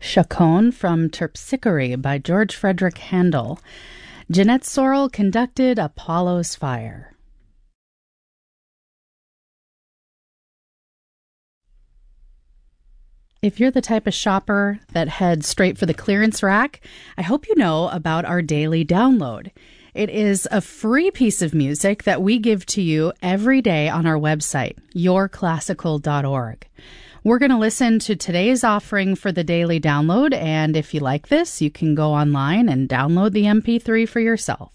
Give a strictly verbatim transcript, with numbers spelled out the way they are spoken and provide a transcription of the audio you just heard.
Chaconne from Terpsichore by George Frederick Handel. Jeanette Sorrell conducted Apollo's Fire. If you're the type of shopper that heads straight for the clearance rack, I hope you know about our daily download. It is a free piece of music that we give to you every day on our website, your classical dot org. We're going to listen to today's offering for the daily download, and if you like this, you can go online and download the M P three for yourself.